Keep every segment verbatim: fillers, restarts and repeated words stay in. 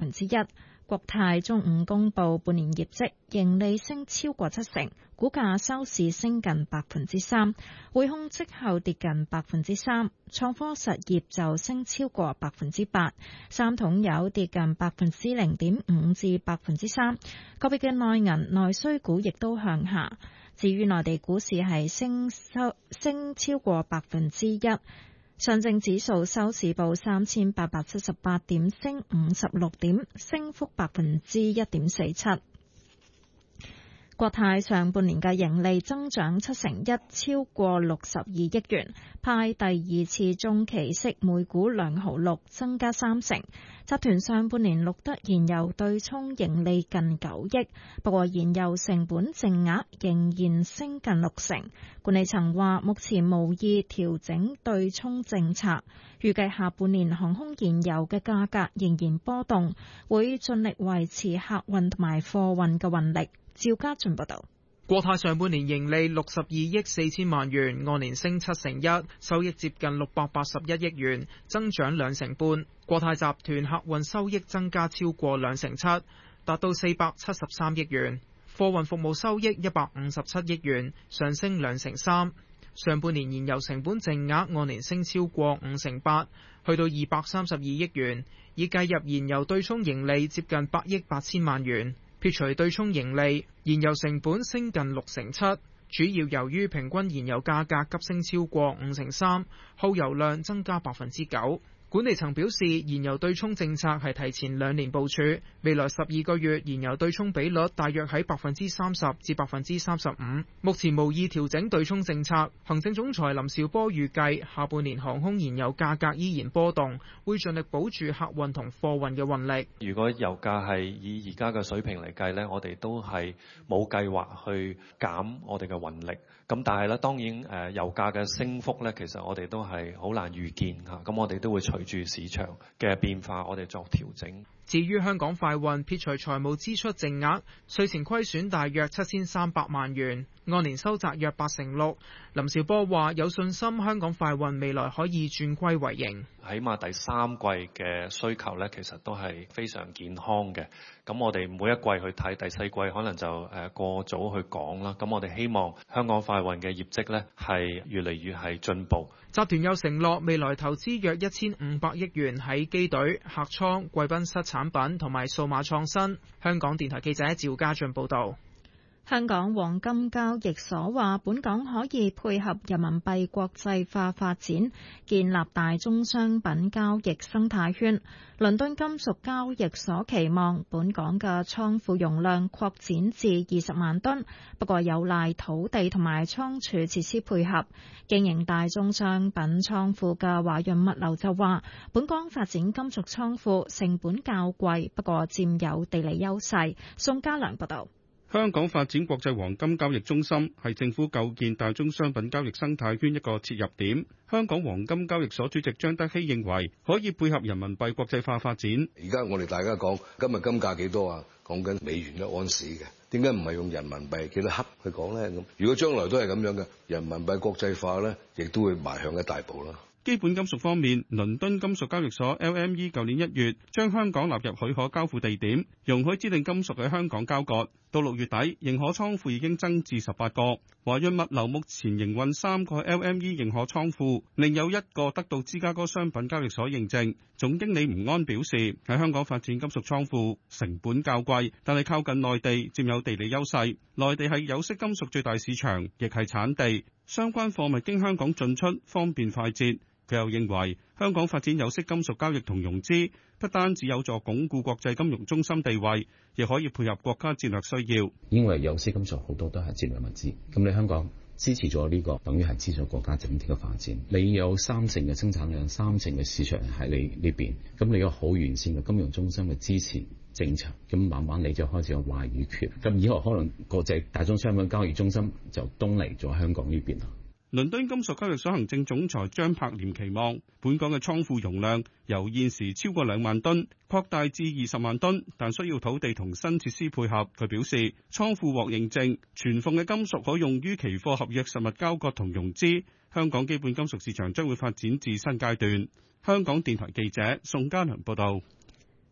分之一。國泰中午公布半年業績，盈利升超過七成，股價收市升近百分之三，匯控績後跌近百分之三，創科實業就升超過百分之八，三桶油跌近百分之零點五至百分之三，個別嘅內銀內需股亦都向下。至於內地股市係升收升超過百分之一。上證指數收市報三千八百七十八點，升五十六點，升幅百分之一點四七。國泰上半年嘅盈利增長七成一，超過六十二億元，派第二次中期息每股兩毫六，增加三成。集團上半年錄得燃油對沖盈利近九億，不過燃油成本淨額仍然升近六成。管理層話目前無意調整對沖政策，預計下半年航空燃油嘅價格仍然波動，會盡力維持客運同埋貨運嘅運力。趙家俊報道。 國泰上半年盈利六十二億四千萬元，按年升七成一，收益接近六百八十一億元，增長兩成半。國泰集團客運收益增加超過兩成七，達到四百七十三億元。貨運服務收益一百五十七億元，上升兩成三。上半年燃油成本淨額按年升超過五成八，去到二百三十二億元，已計入燃油對沖盈利接近八億八千萬元。撇除對沖盈利，燃油成本升近六成七，主要由於平均燃油價格急升超過五成三，耗油量增加百分之九。管理層表示，燃油對沖政策係提前兩年部署，未來十二個月燃油對沖比率大約喺百分之三十至百分之三十五。目前無意調整對沖政策。行政總裁林紹波預計下半年航空燃油價格依然波動，會盡力保住客運同貨運嘅運力。 如果油價係以而家嘅水平嚟計呢，我哋都係冇計劃去減我哋嘅運力。咁但係咧，當然誒油價嘅升幅咧，其實我哋都係好難預見嚇。咁我哋都會隨住市場嘅變化，我哋作調整。 至於香港快運撇除財務支出淨額，稅前虧損大約七千三百萬元，按年收窄約八成六。林紹波話有信心香港快運未來可以轉虧為盈。 起碼第三季嘅需求咧，其實都係非常健康嘅。咁我哋每一季去睇，第四季可能就誒過早去講啦。咁我哋希望香港快運嘅業績咧係越嚟越係進步。 集團又承諾未來投資約一千五百億元喺機隊、客艙、貴賓室產品同埋數碼創新。香港電台記者趙家俊報導。 香港黃金交易所話，本港可以配合人民幣國際化發展，建立大宗商品交易生態圈。倫敦金屬交易所期望本港嘅倉庫容量擴展至二十萬噸，不過有賴土地同埋倉儲設施配合。經營大宗商品倉庫嘅華潤物流就話，本港發展金屬倉庫成本較貴，不過佔有地理優勢。宋家良報道。 香港發展國際黃金交易中心係政府構建大宗商品交易生態圈一個切入點。香港黃金交易所主席張德熙認為，可以配合人民幣國際化發展。 而家我哋大家講今日金價幾多啊？講緊美元一盎司嘅，點解唔係用人民幣幾多克去講呢？咁如果將來都係咁樣嘅，人民幣國際化呢，亦都會邁向一大步啦。 基本金屬方面，倫敦金屬交易所 L M E 舊年一月將香港納入許可交付地點，容許指定金屬喺香港交割。到六月底，認可倉庫已經增至十八個。華潤物流目前營運三個 L M E 認可倉庫，另有一個得到芝加哥商品交易所認證。總經理吳安表示，喺香港發展金屬倉庫成本較貴，但係靠近內地，佔有地理優勢。內地係有色金屬最大市場，亦係產地，相關貨物經香港進出方便快捷。佢又認為，香港發展有色金屬交易同融資，不單只有助鞏固國際金融中心地位，亦可以配合國家戰略需要。 因為有色金屬好多都係戰略物資，咁你香港支持咗呢個，等於係支持國家整體嘅發展。你有三成嘅生產量，三成嘅市場喺你呢邊，咁你有好完善嘅金融中心嘅支持政策，咁慢慢你就開始有話語權。咁以後可能國際大宗商品交易中心就東嚟咗香港呢邊啦。 倫敦金屬交易所行政總裁張柏廉期望本港嘅倉庫容量由現時超過兩萬噸擴大至二十萬噸，但需要土地同新設施配合。佢表示，倉庫獲認證，存放嘅金屬可用於期貨合約實物交割同融資。香港基本金屬市場將會發展至新階段。香港電台記者宋家良報道。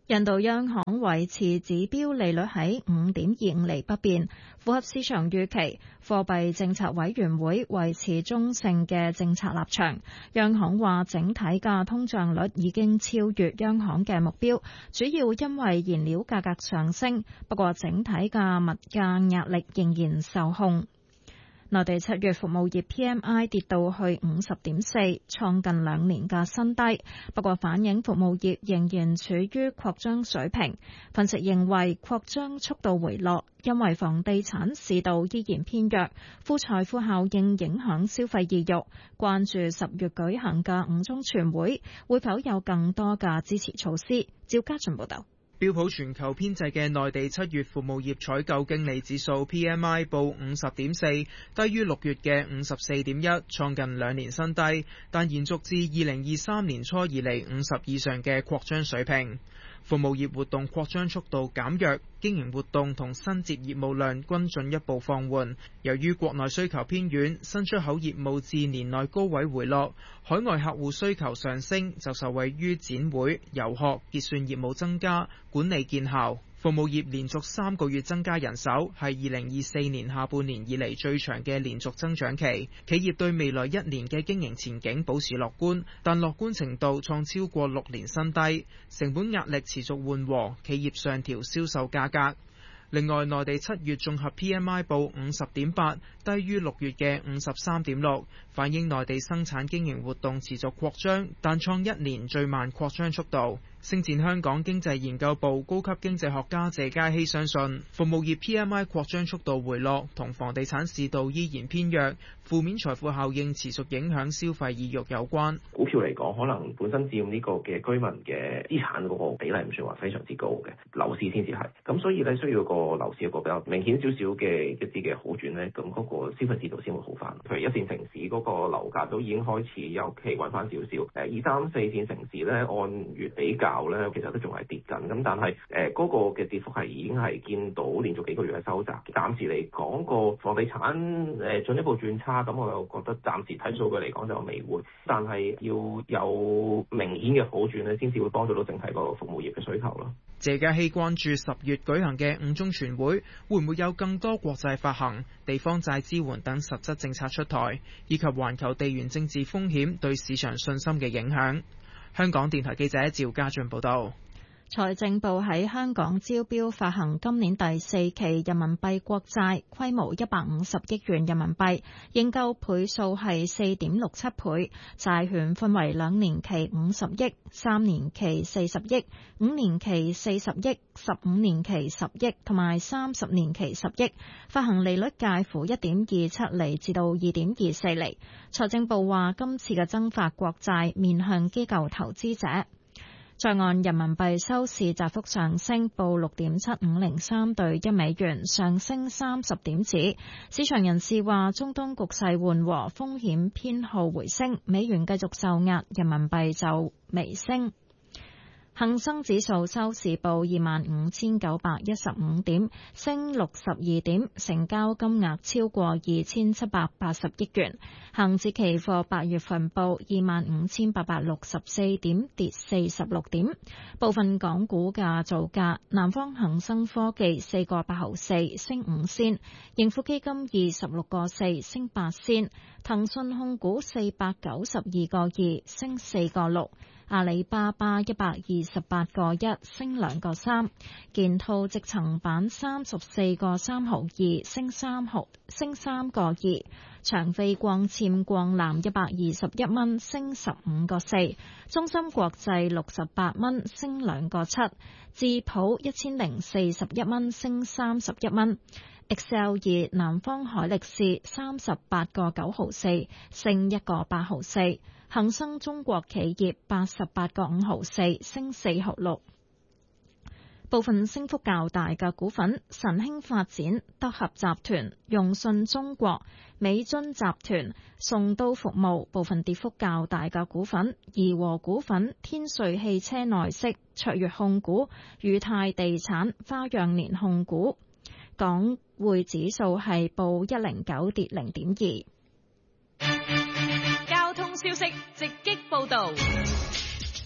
印度央行維持指標利率喺五點二五厘不變，符合市場預期。貨幣政策委員會維持中性嘅政策立場。央行話整體嘅通脹率已經超越央行嘅目標，主要因為燃料價格上升，不過整體嘅物價壓力仍然受控。內地七月服務業 P M I 跌到去五十點四，創近兩年嘅新低。不過反映服務業仍然處於擴張水平。分析認為擴張速度回落，因為房地產市道依然偏弱，負財富效應影響消費意欲。關注十月舉行嘅五中全會會否有更多嘅支持措施。趙家俊報道。 標普全球編製嘅內地七月服務業採購經理指數 P M I 報五十點四，低於六月嘅五十四點一，創近兩年新低，但延續至二零二三年初以嚟五十以上嘅擴張水平。服務業活動擴張速度減弱，經營活動同新接業務量均進一步放緩。由於國內需求偏軟，新出口業務至年內高位回落，海外客戶需求上升，就受惠於展會、遊學、結算業務增加，管理見效。服務業連續三個月增加人手，係二零二四年下半年以嚟最長嘅連續增長期。企業對未來一年嘅經營前景保持樂觀，但樂觀程度創超過六年新低。成本壓力持續緩和，企業上調銷售價格。另外，內地七月綜合 P M I 報五十點八，低於六月嘅五十三點六，反映內地生產經營活動持續擴張，但創一年最慢擴張速度。星展香港經濟研究部高級經濟學家謝佳希相信，服務業 P M I 擴張速度回落，同房地產市道依然偏弱，負面財富效應持續影響消費意欲有關。 股票嚟講，可能本身佔呢個嘅居民嘅資產嗰個比例唔算話非常之高嘅，樓市先至係。咁所以咧，需要個樓市一個比較明顯少少嘅一啲嘅好轉咧，咁嗰個消費市道先會好翻。譬如一線城市嗰個樓價都已經開始有企穩翻少少，誒二三四線城市咧按月比較咧，其實都仲係跌緊，咁但係誒嗰個嘅跌幅係已經係見到連續幾個月嘅收窄。暫時嚟講，個房地產誒進一步轉差，咁我又覺得暫時睇數據嚟講就未會，但係要有明顯嘅好轉咧，先至會幫助到整體個服務業嘅需求咯。 謝家希關注十月舉行嘅五中全會會唔會有更多國債發行、地方債支援等實質政策出台，以及環球地緣政治風險對市場信心嘅影響。香港電台記者趙家俊報道。 財政部喺香港招標發行今年第四期人民幣國債，規模一百五十億元人民幣，認購倍數係四點六七倍。債券分為兩年期五十億、三年期四十億、五年期四十億、十五年期十億同埋三十年期十億，發行利率介乎一點二七厘至到二點二四厘。財政部話，今次嘅增發國債面向機構投資者。在岸人民幣收市窄幅上升，報六點七五零三對一美元，上升三十點子。市場人士話，中東局勢緩和，風險偏好回升，美元繼續受壓，人民幣就微升。恒生指數收市報二萬五千九百一十五點，升六十二點，成交金額超過二千七百八十億元。恒指期貨八月份報二萬五千八百六十四點，跌四十六點。部分港股價造價：南方恒生科技四個八毫四，升五仙；盈富基金二十六個四，升八仙；騰訊控股四百九十二個二，升四個六。阿里巴巴一百二十八個一，升兩個三，建滔積層板三十四個三毫二，升三毫，升三個二，長飛光纖光纜一百二十一蚊，升十五個四，中芯國際六十八蚊，升兩個七，智普一千零四十一蚊，升三十一蚊。Excel 二南方海力士三十八個九毫四，升一個八毫四。恒生中國企業八十八個五毫四，升四毫六。部分升幅較大嘅股份：神興發展、德合集團、用信中國、美津集團、宋都服務。部分跌幅較大嘅股份：怡和股份、天瑞汽車內飾、卓越控股、裕泰地產、花樣年控股。港匯指數係報一零九，跌零點二。 交通消息直擊報道。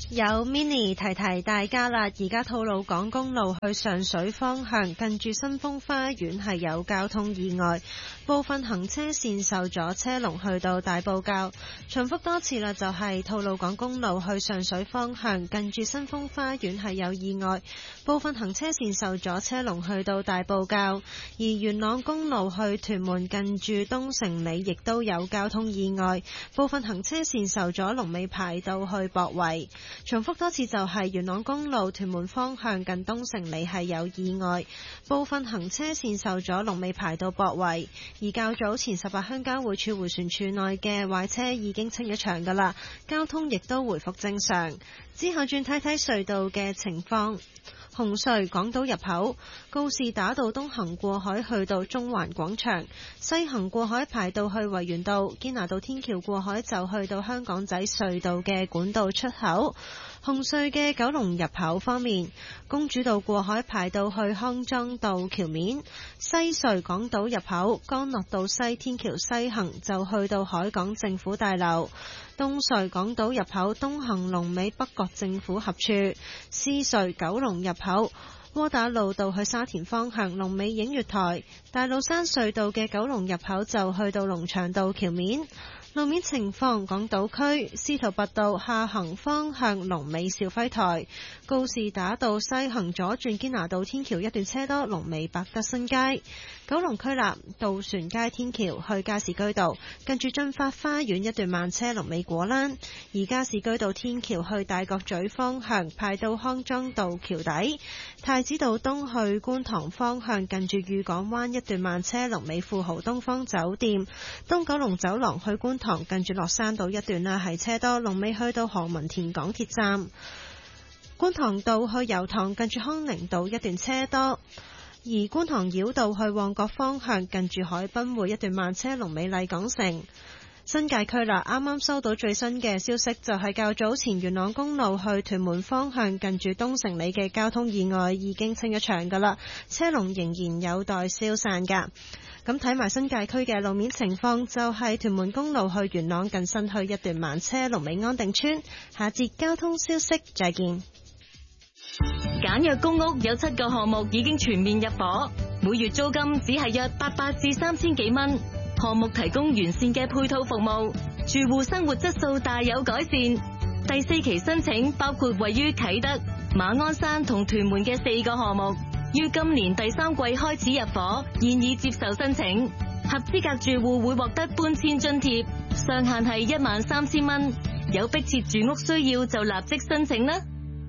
有 Mini 提提大家啦，而家吐露港公路去上水方向近住新豐花園係有交通意外，部分行車線受阻，車龍去到大埔滘。重複多次啦，就係吐露港公路去上水方向近住新豐花園係有意外，部分行車線受阻，車龍去到大埔滘。而元朗公路去屯門近住東城里亦都有交通意外，部分行車線受阻，龍尾排到去博圍。重複多次就係元朗公路屯門方向近東城里係有意外，部分行車線受阻，龍尾排到博圍。而較早前十八鄉交匯處迴旋處內嘅壞車已經清咗場㗎喇，交通亦都回復正常。之後轉睇睇隧道嘅情況。紅隧港島入口告士打道東行過海去到中環廣場，西行過海排到去維園道，堅拿道天橋過海就去到香港仔隧道嘅管道出口。紅隧嘅九龍入口方面，公主道過海排到去康莊道橋面，西隧港島入口干諾道西天橋西行就去到海港政府大樓。東隧港島入口東行龍尾北角政府合署，獅隧九龍入口窩打老道去沙田方向龍尾映月台，大老山隧道嘅九龍入口就去到龍翔道橋面。路面情況，港島區司徒拔道下行方向龍尾兆輝台，告士打道西行左轉堅拿道天橋一段車多，龍尾百德新街。九龍區立渡船街天橋去加士居道，近住駿發花園一段慢車，龍尾果欄。而加士居道天橋去大角咀方向排到康莊道橋底，太子道東去觀塘方向近住裕港灣一段慢車，龍尾富豪東方酒店。東九龍走廊去觀塘近住落山道一段啦，係車多，龍尾去到何文田港鐵站。觀塘道去油塘近住康寧道一段車多，而觀塘繞道去旺角方向近住海濱會一段慢車，龍尾麗港城。新界區啦，啱啱收到最新嘅消息，就係較早前元朗公路去屯門方向近住東城里嘅交通意外已經清咗場噶啦，車龍仍然有待消散噶。咁睇埋新界區嘅路面情況，就係屯門公路去元朗近新墟一段慢車，龍尾安定村。下節交通消息再見。 簡約公屋有七個項目已經全面入伙，每月租金只係約八百至三千幾蚊。項目提供完善嘅配套服務，住戶生活質素大有改善。第四期申請包括位於啟德、馬鞍山同屯門嘅四個項目，於今年第三季開始入伙，現已接受申請。合資格住戶會獲得搬遷津貼，上限係一萬三千蚊。有迫切住屋需要就立即申請啦。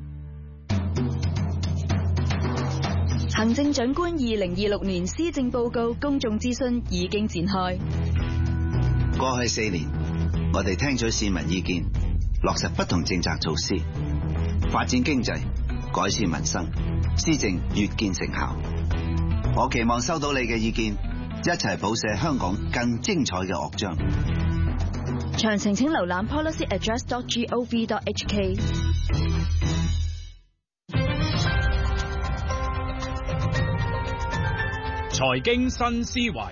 行政長官二零二六年施政報告公眾諮詢已經展開。 過去四年，我哋聽取市民意見，落實不同政策措施，發展經濟，改善民生，施政越見成效。我期望收到你嘅意見，一齊譜寫香港更精彩嘅樂章。 詳情請瀏覽 policy address dot gov dot h k。 財經新思維，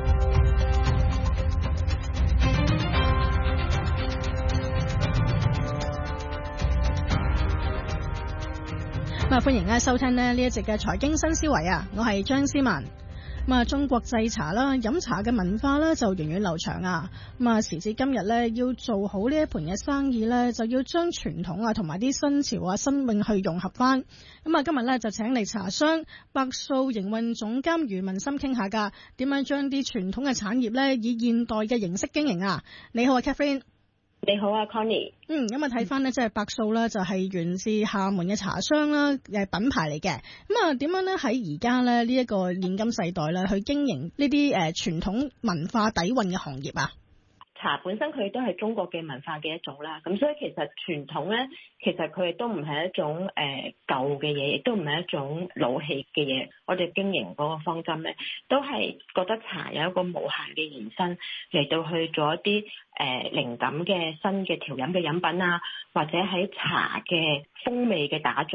咁啊歡迎咧收聽咧呢一節嘅財經新思維啊，我係張思文。咁啊，中國製茶啦，飲茶嘅文化咧就源遠流長啊。咁啊，時至今日咧，要做好呢一盤嘅生意咧，就要將傳統啊同埋啲新潮啊、新穎去融合翻。咁啊，今日咧就請嚟茶商百素營運總監余文森傾下噶，點樣將啲傳統嘅產業咧以現代嘅形式經營啊？你好啊 Catherine。 你好啊 Connie。 嗯，咁啊睇翻呢，即係百素啦，就係源自廈門嘅茶商啦，誒品牌嚟嘅。咁啊，點樣咧喺而家咧呢一個現今世代咧去經營呢啲誒傳統文化底蘊嘅行業啊？ 茶本身佢都係中國嘅文化嘅一種啦，咁所以其實傳統咧，其實佢亦都唔係一種誒、呃、舊嘅嘢，亦都唔係一種老氣嘅嘢。我哋經營嗰個方針咧，都係覺得茶有一個無限嘅延伸，嚟到去做一啲誒、呃、靈感嘅新嘅調飲嘅飲品啊，或者喺茶嘅風味嘅打造。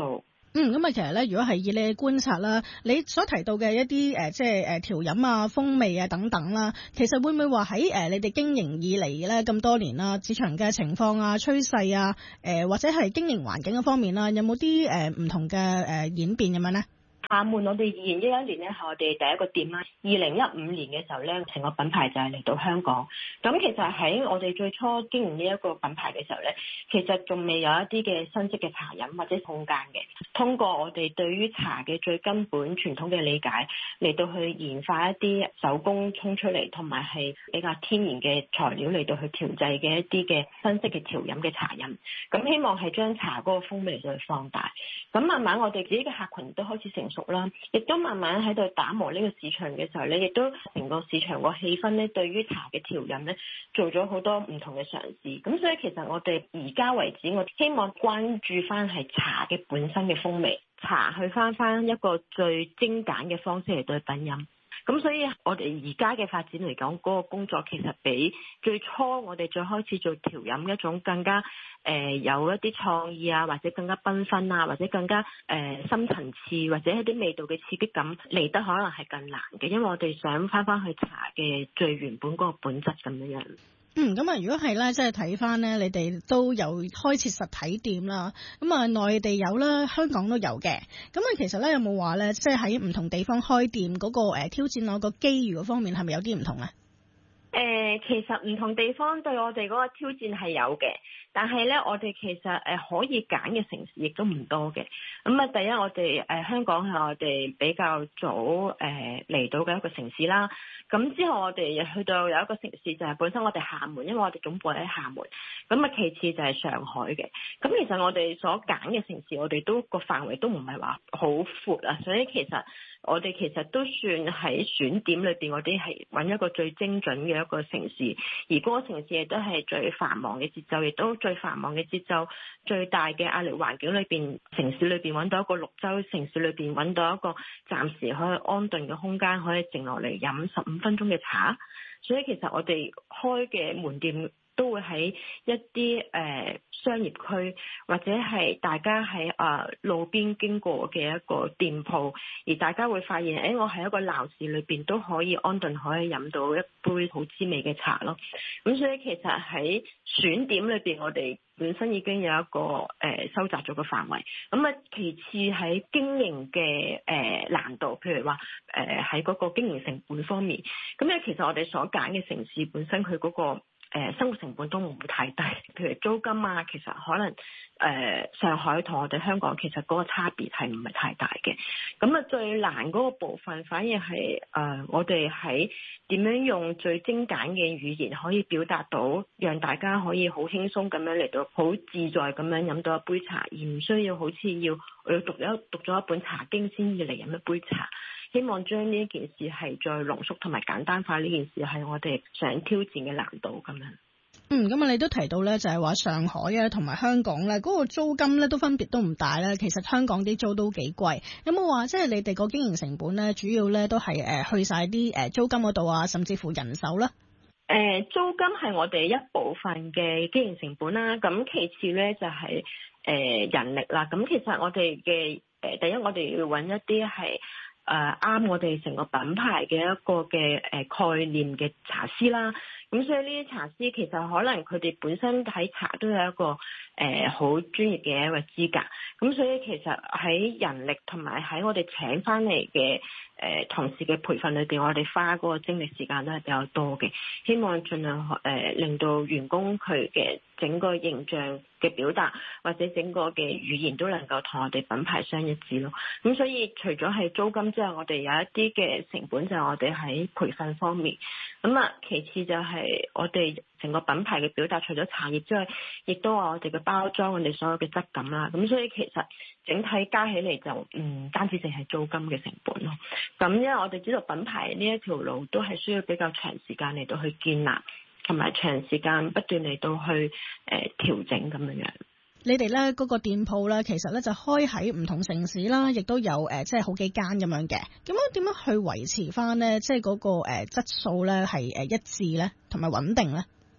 嗯，咁啊，其實咧，如果係以你嘅觀察啦，你所提到嘅一啲誒、呃，即係誒調飲啊、風味啊等等啦，其實會唔會話喺誒你哋經營以嚟咧咁多年啦，市場嘅情況啊、趨勢啊，誒、呃、或者係經營環境嘅方面啦，有冇啲誒唔同嘅誒、呃、演變咁樣咧？ 廈門我哋二零一一年咧係我哋第一個店啦，二零一五年嘅時候咧，成個品牌就係嚟到香港。咁其實喺我哋最初經營呢一個品牌嘅時候咧，其實仲未有一啲嘅新式嘅茶飲或者空間嘅。通過我哋對於茶嘅最根本傳統嘅理解，嚟到去研發一啲手工沖出嚟，同埋係比較天然嘅材料嚟到去調製嘅一啲嘅新式嘅調飲嘅茶飲。咁希望係將茶嗰個風味嚟到去放大。咁慢慢我哋自己嘅客群都開始成熟啦，亦都慢慢喺度打磨呢個市場嘅時候咧，亦都成個市場個氣氛咧，對於茶嘅調飲咧，做咗好多唔同嘅嘗試。咁所以其實我哋而家為止，我希望關注翻係茶嘅本身嘅風味，茶去翻翻一個最精簡嘅方式嚟對品飲。咁所以我哋而家嘅發展嚟講，嗰個工作其實比最初我哋最開始做調飲一種更加誒、呃、有一啲創意啊，或者更加繽紛啊，或者更加誒、呃、深層次，或者一啲味道嘅刺激感嚟得可能係更難嘅，因為我哋想翻翻去茶嘅最原本嗰個本質咁樣樣。 嗯，咁啊，如果係咧，即係睇翻咧，你哋都有開設實體店啦，咁啊，內地有啦，香港都有嘅。咁啊，其實咧有冇話咧，即係喺唔同地方開店嗰個誒挑戰啊個機遇嗰方面，係咪有啲唔同啊？ 誒、呃，其實唔同地方對我哋嗰個挑戰係有嘅，但係咧，我哋其實誒可以揀嘅城市亦都唔多嘅。咁啊，第一我哋誒、呃、香港係我哋比較早誒嚟、呃、到嘅一個城市啦。咁之後我哋去到有一個城市就係本身我哋廈門，因為我哋總部喺廈門。咁啊，其次就係上海嘅。咁其實我哋所揀嘅城市，我哋都個範圍都唔係話好闊啊，所以其實我哋其實都算喺選點裏邊，我哋係揾一個最精準嘅一個城市，而嗰個城市亦都係最繁忙嘅節奏，亦都最繁忙嘅節奏，最大嘅壓力環境裏邊，城市裏邊揾到一個綠洲，城市裏邊揾到一個暫時可以安頓嘅空間，可以靜落嚟飲十五分鐘嘅茶。所以其實我哋開嘅門店都會喺一啲誒、呃、商業區，或者係大家喺啊、呃、路邊經過嘅一個店鋪，而大家會發現，誒、欸、我喺一個鬧市裏邊都可以安頓，可以飲到一杯好滋味嘅茶咯。咁所以其實喺選點裏邊，我哋本身已經有一個誒、呃、收窄咗個範圍。咁啊，其次喺經營嘅誒、呃、難度，譬如話誒喺嗰個經營成本方面，咁咧其實我哋所揀嘅城市本身佢嗰、那個。誒、呃、生活成本都唔會太低，譬如租金啊，其實可能誒、呃、上海同我哋香港其實嗰個差別係唔係太大嘅。咁啊，最難嗰個部分反而係誒、呃、我哋喺點樣用最精簡嘅語言可以表達到，讓大家可以好輕鬆咁樣嚟到好自在咁樣飲到一杯茶，而唔需要好似要我要讀咗讀咗一本茶經先至嚟飲一杯茶。希望將呢件事係再濃縮同埋簡單化，呢件事係我哋想挑戰嘅難度咁樣。 嗯，咁啊，你都提到咧，就係話上海啊同埋香港咧，嗰個租金咧都分別都唔大咧。其實香港啲租都幾貴。有冇話即係你哋個經營成本咧，主要咧都係誒去晒啲誒租金嗰度啊，甚至乎人手咧？ 誒，租金係我哋一部分嘅經營成本啦。咁其次咧就係誒人力啦。咁其實我哋嘅誒第一，我哋要揾一啲係。誒啱、呃、我哋成個品牌嘅一個嘅誒、呃、概念嘅茶師啦，咁所以呢啲茶師其實可能佢哋本身喺茶都有一個誒好、呃、專業嘅一個資格，咁所以其實喺人力同埋喺我哋請翻嚟嘅誒同事嘅培訓裏邊，我哋花嗰個精力時間都係比較多嘅，希望盡量誒、呃、令到員工佢嘅整個形象嘅表達或者整個嘅語言都能夠同我哋品牌相一致咯。咁所以除咗係租金之外，我哋有一啲嘅成本就係我哋喺培訓方面。咁啊，其次就係我哋成個品牌嘅表達，除咗茶葉之外，亦都話我哋嘅包裝，我哋所有嘅質感啦。咁所以其實整體加起嚟就唔單止淨係租金嘅成本咯。咁因為我哋知道品牌呢一條路都係需要比較長時間嚟到去建立。同埋長時間不斷嚟到去誒、呃、調整咁樣樣。 你哋咧嗰個店鋪咧，其實咧就開喺唔同城市啦，亦都有誒、呃，即係好幾間咁樣嘅。咁樣點樣去維持翻咧？即係嗰、那個誒、呃、質素咧係誒一致咧，同埋穩定咧？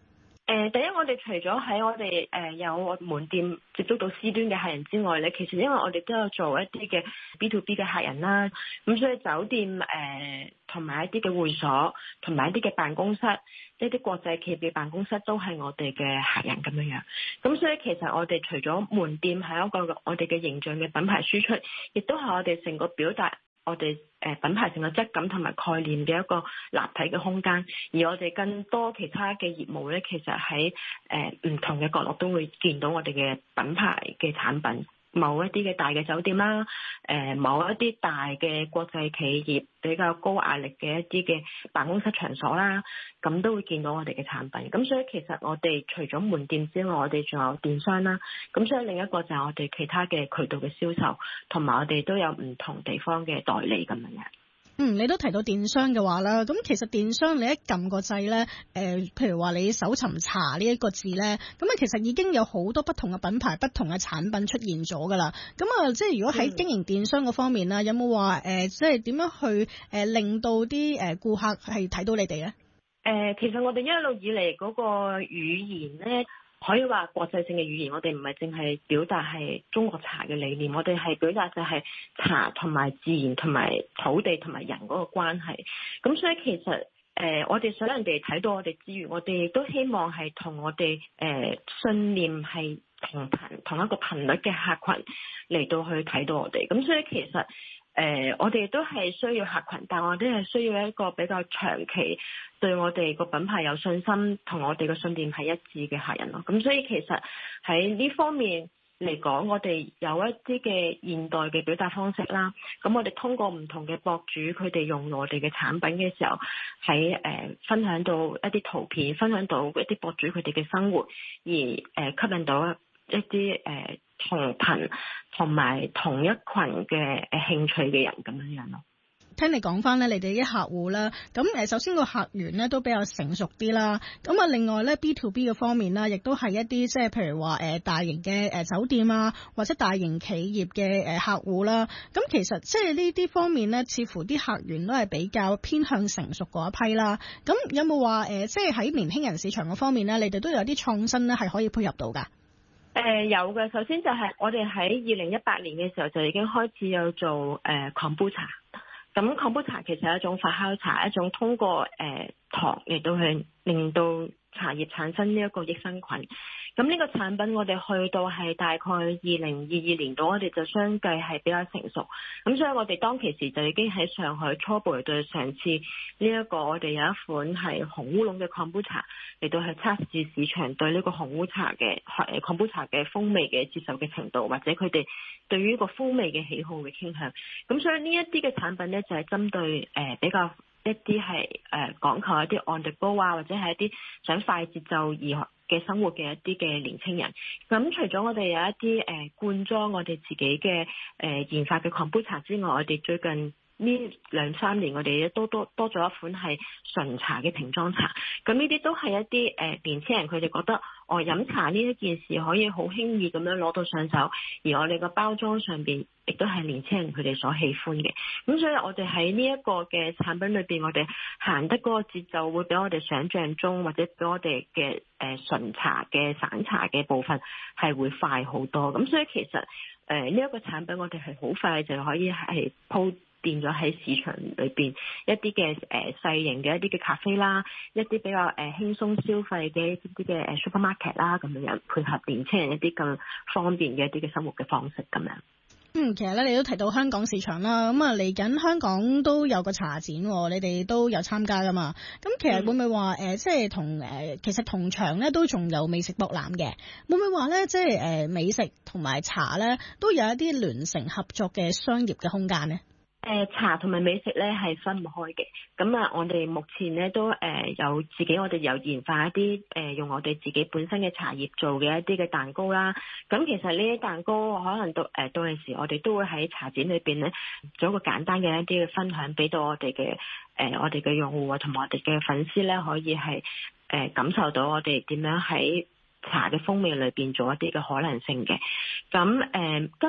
誒，第一我哋除咗喺我哋誒有門店接觸到 C 端嘅客人之外咧，其實因為我哋都有做一啲嘅 B to B 嘅客人啦，咁所以酒店誒同埋一啲嘅會所，同埋一啲嘅辦公室，一啲國際企業嘅辦公室都係我哋嘅客人咁樣樣。咁所以其實我哋除咗門店係一個我哋嘅形象嘅品牌輸出，亦都係我哋成個表達我哋誒品牌成個質感同埋概念嘅一個立體嘅空間，而我哋更多其他嘅業務咧，其實喺誒唔同嘅角落都會見到我哋嘅品牌嘅產品。某一啲嘅大嘅酒店啦，誒某一啲大嘅國際企業比較高壓力嘅一啲嘅辦公室場所啦，咁都會見到我哋嘅產品。咁所以其實我哋除咗門店之外，我哋仲有電商啦。咁所以另一個就係我哋其他嘅渠道嘅銷售，同埋我哋都有唔同地方嘅代理咁樣嘅。 嗯，你都提到電商嘅話啦，咁其實電商你一撳個掣咧，誒、呃，譬如話你搜尋茶呢一個字咧，咁啊其實已經有好多不同嘅品牌、不同嘅產品出現咗噶啦。咁啊，即係如果喺經營電商嗰方面啦，嗯、有冇話誒，即係點樣去誒、呃、令到啲誒顧客係睇到你哋咧？誒、 呃，其實我哋一路以嚟嗰個語言咧，可以話國際性嘅語言，我哋唔係淨係表達係中國茶嘅理念，我哋係表達就係茶同埋自然同埋土地同埋人嗰個關係。咁所以其實誒、呃，我哋想人哋睇到我哋之餘，我哋亦都希望係同我哋誒、呃、信念係同頻同一個頻率嘅客群嚟到去睇到我哋。咁所以其實誒、呃，我哋都係需要客群，但我哋係需要一個比較長期對我哋個品牌有信心，同我哋個信念係一致嘅客人咯。咁所以其實喺呢方面嚟講，我哋有一啲嘅現代嘅表達方式啦。咁我哋通過唔同嘅博主，佢哋用我哋嘅產品嘅時候，喺誒、呃、分享到一啲圖片，分享到一啲博主佢哋嘅生活，而誒、呃、吸引到一啲誒、呃、同頻同埋同一群嘅誒興趣嘅人咁樣樣咯。 聽你講翻咧，你哋啲客戶啦，咁誒首先個客源咧都比較成熟啲啦，咁啊另外咧 B to B 嘅方面啦，亦都係一啲即係譬如話誒大型嘅誒酒店啊，或者大型企業嘅誒客戶啦，咁其實即係呢啲方面咧，似乎啲客源都係比較偏向成熟嗰一批啦。咁有冇話誒，即係喺年輕人市場嗰方面咧，你哋都有啲創新咧，係可以配合到㗎？ 誒、呃、有嘅，首先就係我哋喺二零一八年嘅時候就已經開始有做誒康布茶。咁康布茶其實係一種發酵茶，一種通過誒、呃、糖嚟到去令到茶葉產生呢一個益生菌。咁呢個產品我哋去到係大概二零二二年度，我哋就相繼係比較成熟。咁所以我哋當其時就已經喺上海初步嚟到嘗試呢一個，我哋有一款係紅烏龍嘅康布茶嚟到去測試市場對呢個紅烏茶嘅誒康布茶嘅風味嘅接受嘅程度，或者佢哋對於呢個風味嘅喜好嘅傾向。咁所以呢一啲嘅產品呢，就係針對誒、呃、比較一啲係誒講求一啲 on the go 啊，或者係一啲想快節奏而嘅生活嘅一啲嘅年輕人。咁除咗我哋有一啲誒、呃、罐裝我哋自己嘅誒、呃、研發嘅康布茶之外，我哋最近呢兩三年我哋都多多咗一款係純茶嘅瓶裝茶。咁呢啲都係一啲誒、呃、年輕人佢哋覺得哦飲茶呢一件事可以好輕易咁樣攞到上手，而我哋個包裝上邊亦都係年輕人佢哋所喜歡嘅。咁所以我哋喺呢一個嘅產品裏邊，我哋行得嗰個節奏會比我哋想象中，或者比我哋嘅誒純茶嘅散茶嘅部分係會快好多。咁所以其實誒呢一個產品我哋係好快就可以係鋪墊咗喺市場裏邊一啲嘅誒細型嘅一啲嘅咖啡啦，一啲比較誒、呃、輕鬆消費嘅一啲嘅誒 supermarket 啦，咁樣樣配合年輕人一啲更方便嘅一啲嘅生活嘅方式咁樣。 嗯，其實咧你都提到香港市場啦，咁啊嚟緊香港都有個茶展，你哋都有參加噶嘛？咁其實會唔會話誒、呃，即係同誒，其實同場咧都仲有美食博覽嘅，會唔會話咧，即係誒、呃、美食同埋茶咧都有一啲聯成合作嘅商業嘅空間咧？ 誒、呃、茶同埋美食咧係分唔開嘅，咁啊我哋目前咧都誒、呃、有自己我哋有研發一啲誒、呃、用我哋自己本身嘅茶葉做嘅一啲嘅蛋糕啦。咁其實呢啲蛋糕可能到誒、呃、到陣時我哋都會喺茶展裏邊咧做一個簡單嘅一啲嘅分享，俾到我哋嘅誒我哋嘅用戶啊同埋我哋嘅粉絲咧可以係誒、呃、感受到我哋點樣喺茶嘅風味裏邊做一啲嘅可能性嘅。咁誒、呃、今次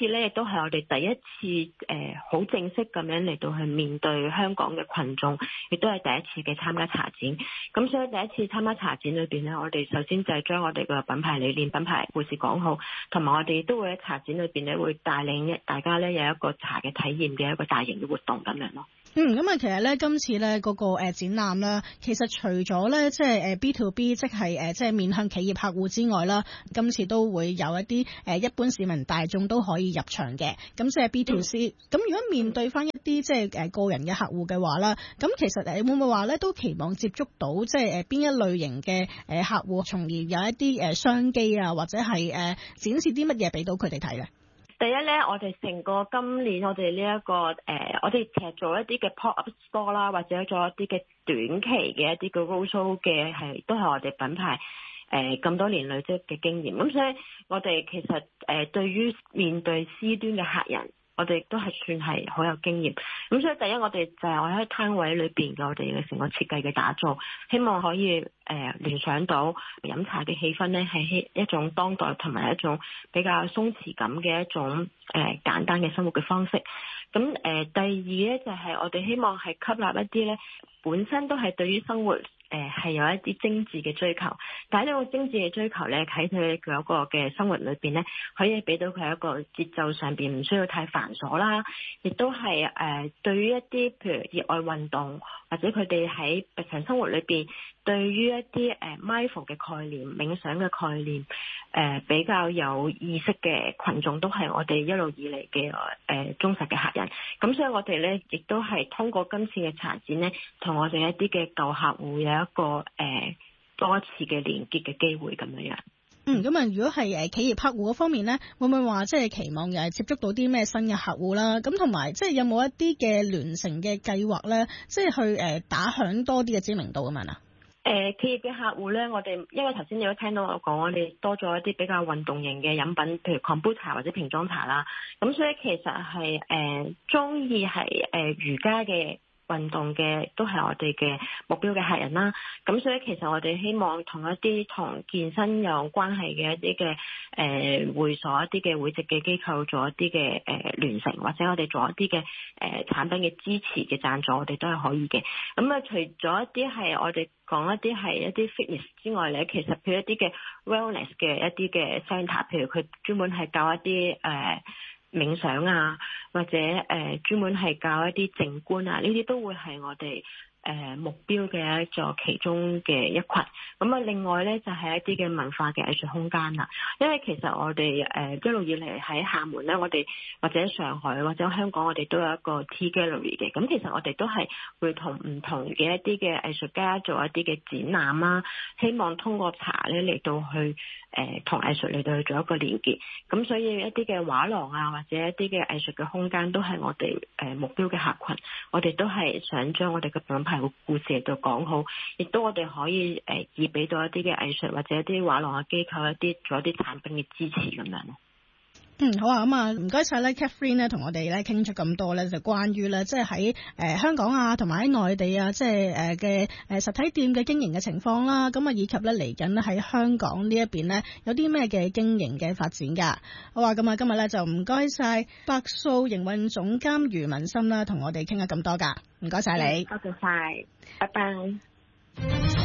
次咧亦都係我哋第一次誒好、呃、正式咁樣嚟到去面對香港嘅群眾，亦都係第一次嘅參加茶展。咁所以第一次參加茶展裏邊咧，我哋首先就係將我哋嘅品牌理念、品牌故事講好，同埋我哋都會喺茶展裏邊咧會帶領大家咧有一個茶嘅體驗嘅一個大型嘅活動咁樣咯。 嗯，咁啊，其實咧，今次咧嗰個誒展覽啦，其實除咗咧即係誒 B to B，即係誒即係面向企業客戶之外啦，今次都會有一啲誒一般市民大眾都可以入場嘅。咁即係 B to C。咁如果面對翻一啲即係誒個人嘅客戶嘅話啦，咁其實誒會唔會話咧都期望接觸到即係誒邊一類型嘅誒客戶，從而有一啲誒商機啊，或者係誒展示啲乜嘢俾到佢哋睇咧？ 第一咧，我哋成個今年我哋呢一個誒、呃，我哋其實做一啲嘅 pop up store 啦，或者做一啲嘅短期嘅一啲嘅 roadshow 嘅係，都係我哋品牌誒咁、呃、多年累積嘅經驗。咁所以我哋其實誒、呃、對於面對 C 端嘅客人，我哋都係算係好有經驗。咁所以第一，我哋就係我喺攤位裏邊嘅我哋嘅成個設計嘅打造，希望可以誒、呃、聯想到飲茶嘅氣氛咧，係一種當代同埋一種比較鬆弛感嘅一種誒、呃、簡單嘅生活嘅方式。咁誒、呃、第二咧就係、是、我哋希望係吸納一啲咧本身都係對於生活誒係、呃、有一啲精緻嘅追求，但係呢個精緻嘅追求咧喺佢嗰個嘅生活裏邊咧，可以俾到佢一個節奏上邊唔需要太繁瑣啦，亦都係誒、呃、對於一啲譬如熱愛運動或者佢哋喺日常生活裏邊對於一啲誒 mindful 嘅概念、冥想嘅概念誒、呃、比較有意識嘅群眾，都係我哋一路以嚟嘅誒忠實嘅客人。咁所以我哋咧亦都係通過今次嘅茶展咧，同我哋一啲嘅舊客戶有一個誒、呃、多次嘅連結嘅機會咁樣樣。 嗯，咁啊，如果係誒企業客戶嗰方面咧，會唔會話即係期望又係接觸到啲咩新嘅客戶啦？咁同埋即係有冇一啲嘅聯乘嘅計劃咧？即係去誒打響多啲嘅知名度咁樣啊？ 誒、呃、企業嘅客戶咧，我哋因為頭先你都聽到我講，我哋多咗一啲比較運動型嘅飲品，譬如 kombucha 或者瓶裝茶啦。咁所以其實係誒中意係誒瑜伽嘅運動嘅都係我哋嘅目標嘅客人啦，咁所以其實我哋希望同一啲同健身有關係嘅一啲嘅誒會所、一啲嘅會籍嘅機構做一啲嘅誒聯乘，或者我哋做一啲嘅誒產品嘅支持嘅贊助，我哋都係可以嘅。咁啊，除咗一啲係我哋講一啲係一啲 fitness 之外咧，其實譬如一啲嘅 wellness 嘅一啲嘅 centre，譬如佢專門係教一啲誒。呃冥想啊，或者誒、呃、專門係教一啲靜觀啊，呢啲都會係我哋誒、呃、目標嘅一座其中嘅一群。咁啊，另外咧就係、是、一啲嘅文化嘅藝術空間啦。因為其實我哋誒、呃、一路以嚟喺廈門咧，我哋或者上海或者香港，我哋都有一個 Tea Gallery 嘅。咁其實我哋都係會同唔同嘅一啲嘅藝術家做一啲嘅展覽啦，希望通過茶咧嚟到去。誒同藝術嚟到去做一個連結，咁所以一啲嘅畫廊啊，或者一啲嘅藝術嘅空間都係我哋誒目標嘅客群，我哋都係想將我哋嘅品牌嘅故事嚟到講好，亦都我哋可以誒以俾到一啲嘅藝術或者一啲畫廊嘅機構一啲做一啲產品嘅支持咁樣咯。 嗯，好啊，咁啊，唔該晒咧 Catherine 咧，同我哋咧傾出咁多咧，就關於咧，即係喺誒香港啊，同埋喺內地啊，即係誒嘅誒實體店嘅經營嘅情況啦，咁啊，以及咧嚟緊咧喺香港呢一邊咧有啲咩嘅經營嘅發展噶。好啊，咁啊，今日咧就唔該晒百素營運總監余文心啦，同我哋傾咗咁多噶，唔該晒你， 多謝晒，拜拜。